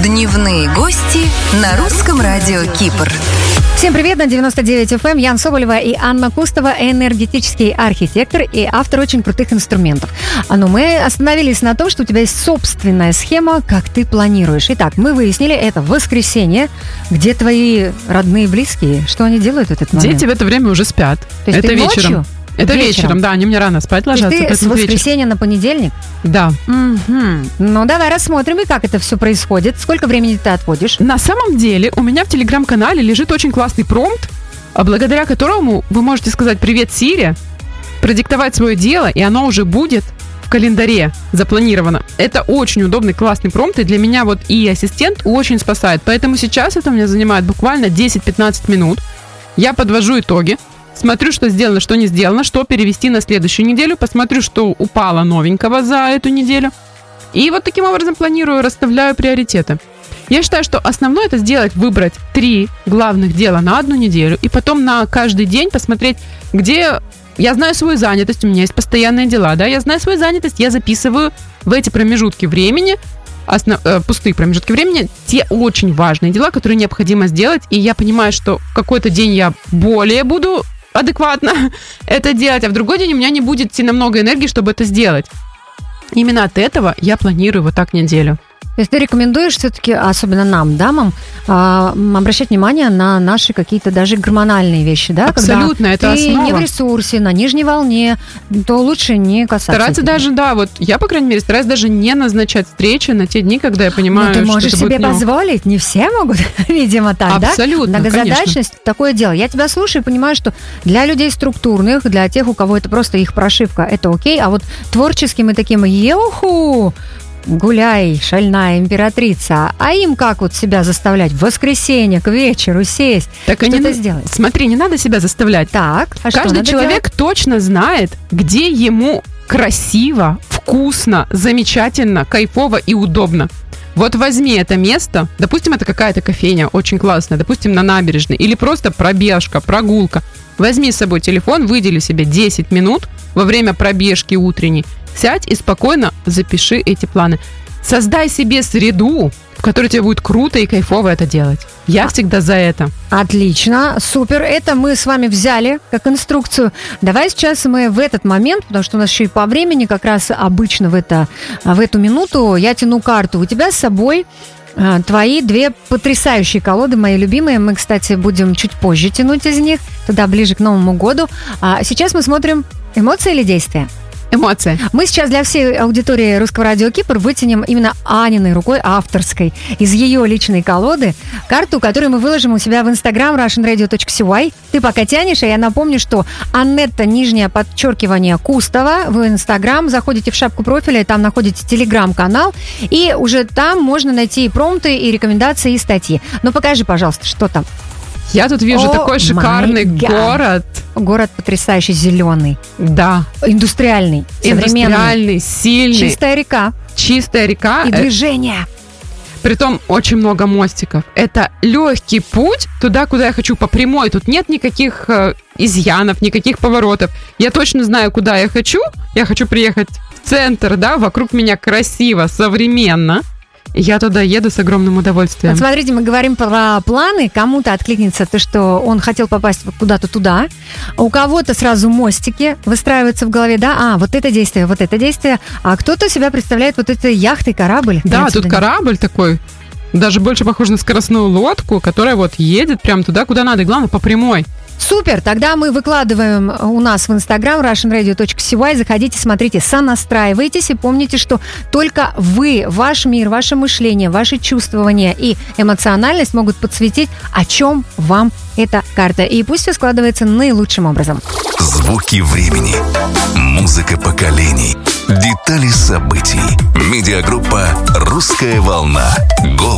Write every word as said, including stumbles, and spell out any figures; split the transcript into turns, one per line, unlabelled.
Дневные гости на русском радио Кипр.
Всем привет, на девяносто девять эф эм. Ян Соболева и Анна Кустова, энергетический архитектор и автор очень крутых инструментов. А ну, мы остановились на том, что у тебя есть собственная схема, как ты планируешь. Итак, мы выяснили, это воскресенье. Где твои родные и близкие? Что они делают в этот момент?
Дети в это время уже спят.
То есть
это
ты
вечером.
Ночью?
Это
вечером.
вечером, да, они мне рано спать ложатся.
То есть ты с воскресенья на понедельник?
Да.
Угу. Ну, давай рассмотрим, и как это все происходит. Сколько времени ты отводишь?
На самом деле, у меня в телеграм-канале лежит очень классный промпт, благодаря которому вы можете сказать «Привет, Сири», продиктовать свое дело, и оно уже будет в календаре запланировано. Это очень удобный, классный промпт, и для меня вот и ассистент очень спасает. Поэтому сейчас это у меня занимает буквально десять-пятнадцать минут. Я подвожу итоги. Смотрю, что сделано, что не сделано, что перевести на следующую неделю. Посмотрю, что упало новенького за эту неделю. И вот таким образом планирую, расставляю приоритеты. Я считаю, что основное это сделать, выбрать три главных дела на одну неделю. И потом на каждый день посмотреть, где... Я знаю свою занятость, у меня есть постоянные дела, да, я знаю свою занятость, я записываю в эти промежутки времени, основ... э, пустые промежутки времени, те очень важные дела, которые необходимо сделать. И я понимаю, что в какой-то день я более буду... адекватно это делать, а в другой день у меня не будет сильно много энергии, чтобы это сделать. Именно от этого я планирую вот так неделю.
То есть ты рекомендуешь все-таки, особенно нам, дамам, обращать внимание на наши какие-то даже гормональные вещи, да?
Абсолютно,
когда
это
ты
основа.
не в ресурсе, на нижней волне, то лучше не касаться.
Стараться
этого.
даже, да, вот я, по крайней мере, стараюсь даже не назначать встречи на те дни, когда я понимаю,
Но ты можешь
что это
себе
будет днём.
позволить, не все могут, видимо, так, да?
Абсолютно,
Многозадачность,
конечно.
такое дело. Я тебя слушаю и понимаю, что для людей структурных, для тех, у кого это просто их прошивка, это окей, а вот творческим и таким «Йоху!» гуляй, шальная императрица. А им как вот себя заставлять в воскресенье к вечеру сесть,
Так
что-то
они...
сделать?
Смотри, не надо себя заставлять.
Так, а что
Каждый
надо
человек
делать?
точно знает, где ему красиво, вкусно, замечательно, кайфово и удобно. Вот возьми это место, допустим, это какая-то кофейня очень классная, допустим, на набережной, или просто пробежка, прогулка. Возьми с собой телефон, выдели себе десять минут во время пробежки утренней, сядь и спокойно запиши эти планы. Создай себе среду, в которой тебе будет круто и кайфово это делать. Я всегда за это.
Отлично, супер. Это мы с вами взяли как инструкцию. Давай сейчас мы в этот момент, потому что у нас еще и по времени как раз обычно в, это, в эту минуту я тяну карту. У тебя с собой а, твои две потрясающие колоды, мои любимые. Мы, кстати, будем чуть позже тянуть из них, туда ближе к Новому году. А сейчас мы смотрим эмоции или действия.
Эмоции.
Мы сейчас для всей аудитории Русского радио Кипр вытянем именно Аниной рукой, авторской, из ее личной колоды, карту, которую мы выложим у себя в инстаграм russian radio dot c y. Ты пока тянешь, а я напомню, что Аннетта, нижнее подчеркивание, Кустова, в инстаграм, заходите в шапку профиля, и там находите телеграм-канал, и уже там можно найти и промпты, и рекомендации, и статьи. Но покажи, пожалуйста, что там.
Я тут вижу
О,
такой шикарный
my God.
город.
Город потрясающий, зеленый,
Да.
индустриальный, современный.
Индустриальный, сильный.
Чистая река.
Чистая река.
И
Э,
движение.
Притом очень много мостиков. Это легкий путь туда, куда я хочу, по прямой. Тут нет никаких э, изъянов, никаких поворотов. Я точно знаю, куда я хочу. Я хочу приехать в центр, да, вокруг меня красиво, современно. Я туда еду с огромным удовольствием.
Вот смотрите, мы говорим про планы. Кому-то откликнется то, что он хотел попасть куда-то туда. У кого-то сразу мостики выстраиваются в голове, да, а, вот это действие, вот это действие. А кто-то себя представляет вот этой яхтой, корабль.
Да,
Отсюда
тут корабль такой, даже больше похож на скоростную лодку, которая вот едет прям туда, куда надо. И главное, по прямой.
Супер, тогда мы выкладываем у нас в инстаграм russian radio dot c y. Заходите, смотрите, сонастраивайтесь и помните, что только вы, ваш мир, ваше мышление, ваши чувствования и эмоциональность могут подсветить, о чем вам эта карта. И пусть все складывается наилучшим образом.
Звуки времени, музыка поколений, детали событий. Медиагруппа «Русская волна». Голос